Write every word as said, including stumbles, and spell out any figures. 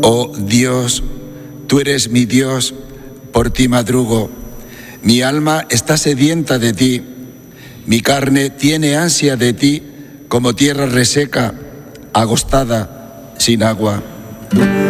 Oh Dios, tú eres mi Dios, por ti madrugo. Mi alma está sedienta de ti, mi carne tiene ansia de ti, como tierra reseca, agostada, sin agua.